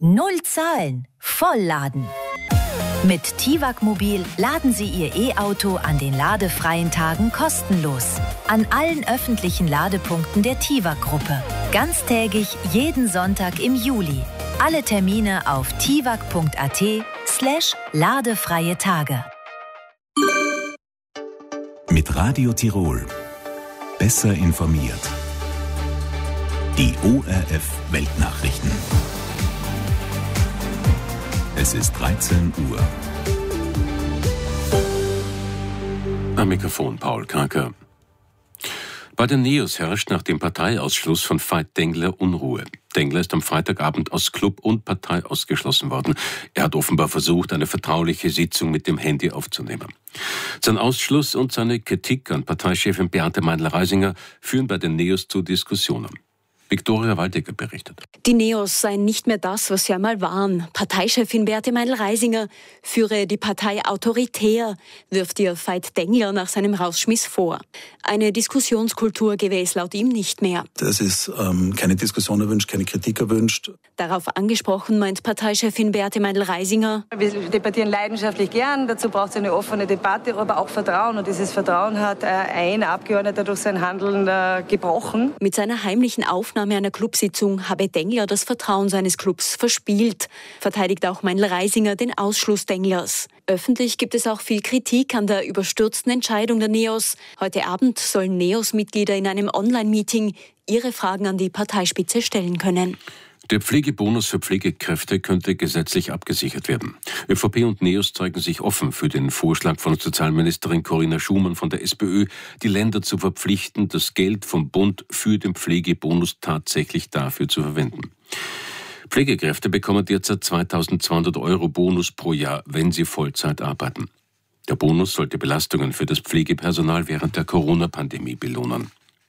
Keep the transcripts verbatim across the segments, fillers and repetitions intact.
Null Zahlen, Vollladen. Mit Tiwag Mobil laden Sie Ihr E-Auto an den ladefreien Tagen kostenlos. An allen öffentlichen Ladepunkten der Tiwag-Gruppe. Ganztägig jeden Sonntag im Juli. Alle Termine auf tiwag.at slash ladefreie Tage. Mit Radio Tirol. Besser informiert. Die O R F Weltnachrichten. Es ist dreizehn Uhr. Am Mikrofon Paul Karker. Bei den Neos herrscht nach dem Parteiausschluss von Veit Dengler Unruhe. Dengler ist am Freitagabend aus Club und Partei ausgeschlossen worden. Er hat offenbar versucht, eine vertrauliche Sitzung mit dem Handy aufzunehmen. Sein Ausschluss und seine Kritik an Parteichefin Beate Meindl-Reisinger führen bei den Neos zu Diskussionen. Viktoria Waldecker berichtet. Die Neos seien nicht mehr das, was sie einmal waren. Parteichefin Beate Meindl-Reisinger führe die Partei autoritär, wirft ihr Veit Dengler nach seinem Rausschmiss vor. Eine Diskussionskultur gäbe es laut ihm nicht mehr. Das ist ähm, keine Diskussion erwünscht, keine Kritik erwünscht. Darauf angesprochen meint Parteichefin Beate Meindl-Reisinger: Wir debattieren leidenschaftlich gern, dazu braucht es eine offene Debatte, aber auch Vertrauen. Und dieses Vertrauen hat äh, ein Abgeordneter durch sein Handeln äh, gebrochen. Mit seiner heimlichen Aufnahme einer Clubsitzung habe Dengler das Vertrauen seines Clubs verspielt, verteidigt auch Meindl-Reisinger den Ausschluss Denglers. Öffentlich gibt es auch viel Kritik an der überstürzten Entscheidung der Neos. Heute Abend sollen Neos-Mitglieder in einem Online-Meeting ihre Fragen an die Parteispitze stellen können. Der Pflegebonus für Pflegekräfte könnte gesetzlich abgesichert werden. ÖVP und Neos zeigen sich offen für den Vorschlag von Sozialministerin Corinna Schumann von der SPÖ, die Länder zu verpflichten, das Geld vom Bund für den Pflegebonus tatsächlich dafür zu verwenden. Pflegekräfte bekommen derzeit zweitausendzweihundert Euro Bonus pro Jahr, wenn sie Vollzeit arbeiten. Der Bonus sollte Belastungen für das Pflegepersonal während der Corona-Pandemie belohnen.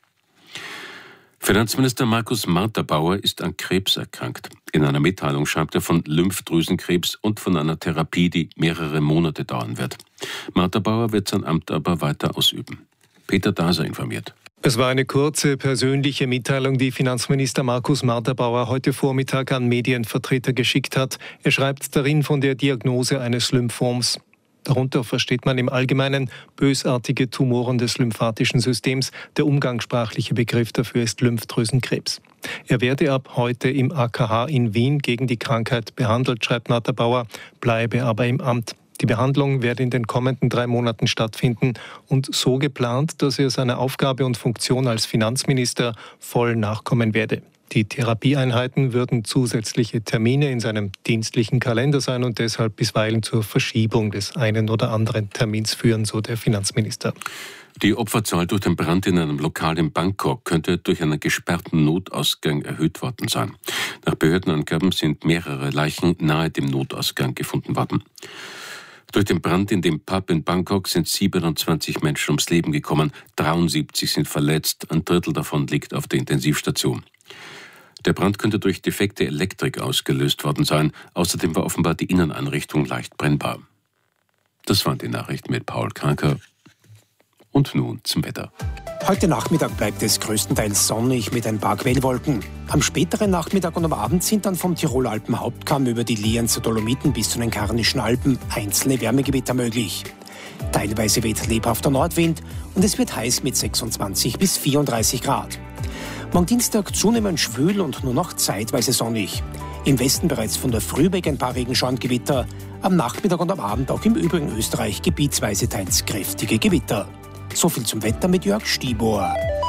Finanzminister Markus Marterbauer ist an Krebs erkrankt. In einer Mitteilung schreibt er von Lymphdrüsenkrebs und von einer Therapie, die mehrere Monate dauern wird. Marterbauer wird sein Amt aber weiter ausüben. Peter Daser informiert. Es war eine kurze, persönliche Mitteilung, die Finanzminister Markus Marterbauer heute Vormittag an Medienvertreter geschickt hat. Er schreibt darin von der Diagnose eines Lymphoms. Darunter versteht man im Allgemeinen bösartige Tumoren des lymphatischen Systems. Der umgangssprachliche Begriff dafür ist Lymphdrüsenkrebs. Er werde ab heute im A K H in Wien gegen die Krankheit behandelt, schreibt Marterbauer, bleibe aber im Amt. Die Behandlung werde in den kommenden drei Monaten stattfinden und so geplant, dass er seiner Aufgabe und Funktion als Finanzminister voll nachkommen werde. Die Therapieeinheiten würden zusätzliche Termine in seinem dienstlichen Kalender sein und deshalb bisweilen zur Verschiebung des einen oder anderen Termins führen, so der Finanzminister. Die Opferzahl durch den Brand in einem Lokal in Bangkok könnte durch einen gesperrten Notausgang erhöht worden sein. Nach Behördenangaben sind mehrere Leichen nahe dem Notausgang gefunden worden. Durch den Brand in dem Pub in Bangkok sind siebenundzwanzig Menschen ums Leben gekommen, dreiundsiebzig sind verletzt, ein Drittel davon liegt auf der Intensivstation. Der Brand könnte durch defekte Elektrik ausgelöst worden sein. Außerdem war offenbar die Inneneinrichtung leicht brennbar. Das waren die Nachrichten mit Paul Karker. Und nun zum Wetter. Heute Nachmittag bleibt es größtenteils sonnig mit ein paar Quellwolken. Am späteren Nachmittag und am Abend sind dann vom Tiroler Alpenhauptkamm über die Lienzer Dolomiten bis zu den Karnischen Alpen einzelne Wärmegewitter möglich. Teilweise weht lebhafter Nordwind und es wird heiß mit sechsundzwanzig bis vierunddreißig Grad. Morgen Dienstag zunehmend schwül und nur noch zeitweise sonnig. Im Westen bereits von der Früh weg ein paar Regenschauengewitter. Am Nachmittag und am Abend auch im übrigen Österreich gebietsweise teils kräftige Gewitter. So viel zum Wetter mit Jörg Stibor.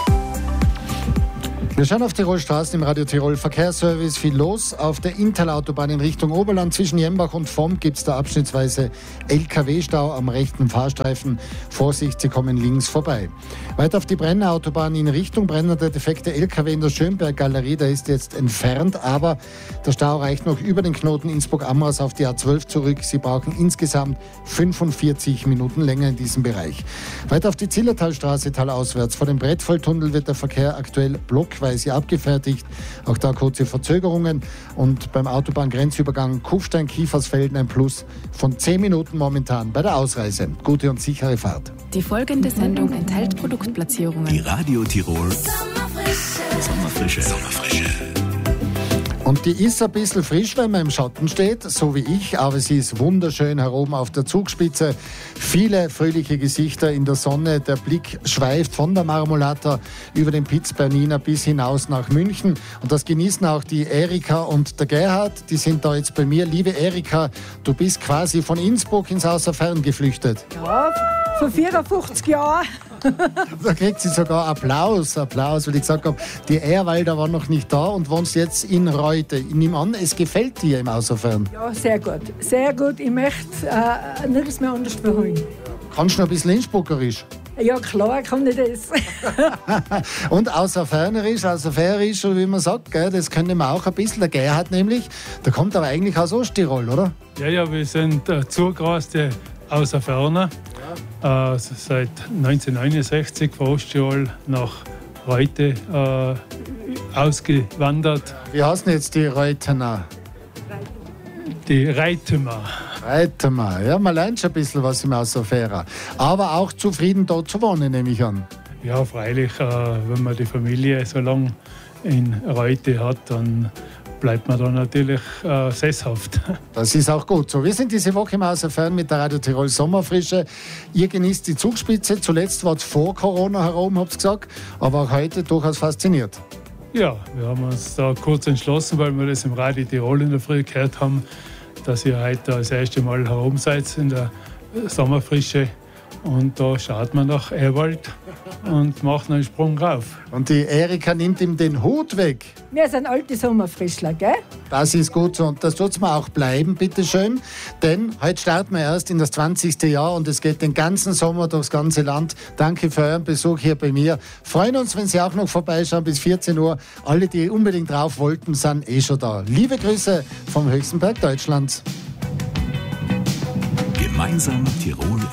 Wir schauen auf Tirol Straßen im Radio Tirol Verkehrsservice. Viel los. Auf der Intal-Autobahn in Richtung Oberland zwischen Jembach und Vomp gibt es da abschnittsweise L K W-Stau am rechten Fahrstreifen. Vorsicht, Sie kommen links vorbei. Weiter auf die Brenner Autobahn in Richtung Brenner. Der defekte L K W in der Schönberg-Galerie, der ist jetzt entfernt, aber der Stau reicht noch über den Knoten Innsbruck-Amras auf die A zwölf zurück. Sie brauchen insgesamt fünfundvierzig Minuten länger in diesem Bereich. Weiter auf die Zillertalstraße talauswärts. Vor dem Brettvolltunnel wird der Verkehr aktuell blockweise abgefertigt. Auch da kurze Verzögerungen. Und beim Autobahngrenzübergang Kufstein-Kiefersfelden ein Plus von zehn Minuten momentan bei der Ausreise. Gute und sichere Fahrt. Die folgende Sendung enthält Produktplatzierungen. Die Radio Tirol Sommerfrische. Sommerfrische. Sommerfrische. Und die ist ein bisschen frisch, wenn man im Schatten steht, so wie ich, aber sie ist wunderschön hier oben auf der Zugspitze. Viele fröhliche Gesichter in der Sonne. Der Blick schweift von der Marmolata über den Piz Bernina bis hinaus nach München. Und das genießen auch die Erika und der Gerhard. Die sind da jetzt bei mir. Liebe Erika, du bist quasi von Innsbruck ins Außerfern geflüchtet. Ja, vor vierundfünfzig Jahren. Da kriegt sie sogar Applaus, Applaus, weil ich gesagt habe, die Ehrwalder war noch nicht da und wohnst jetzt in Reute. Ich nehme an, es gefällt dir im Außerfern. Ja, sehr gut. Sehr gut. Ich möchte äh, nichts mehr anders verholen. Kannst du noch ein bisschen Innsbruckerisch? Ja, klar kann ich das. Und außerfernerisch, außerfärisch, wie man sagt, gell, das könnte man auch ein bisschen. Der Gerhard nämlich, der kommt aber eigentlich aus Osttirol, oder? Ja, ja, wir sind äh, zugereiste Außerferner. Ja. Äh, seit neunzehnhundertneunundsechzig von Osttirol nach Reute äh, ausgewandert. Wie heißen jetzt die Reutener? Die Reitemer. Reitemer, ja, man lernt schon ein bisschen was im Außerfärer. Aber auch zufrieden dort zu wohnen, nehme ich an. Ja, freilich, äh, wenn man die Familie so lange in Reute hat, dann bleibt man da natürlich äh, sesshaft. Das ist auch gut so. Wir sind diese Woche im Außerfern mit der Radio Tirol Sommerfrische. Ihr genießt die Zugspitze. Zuletzt war es vor Corona herum, habt ihr gesagt, aber auch heute durchaus fasziniert. Ja, wir haben uns da kurz entschlossen, weil wir das im Radio Tirol in der Früh gehört haben, dass ihr heute das erste Mal herum seid in der Sommerfrische. Und da schaut man nach Ehrwald und macht einen Sprung rauf. Und die Erika nimmt ihm den Hut weg. Wir sind alte Sommerfrischler, gell? Das ist gut so und das tut es mir auch bleiben, bitteschön. Denn heute starten wir erst in das zwanzigste Jahr und es geht den ganzen Sommer durchs ganze Land. Danke für euren Besuch hier bei mir. Freuen uns, wenn Sie auch noch vorbeischauen bis vierzehn Uhr. Alle, die unbedingt drauf wollten, sind eh schon da. Liebe Grüße vom höchsten Berg Deutschlands. Gemeinsam Tirol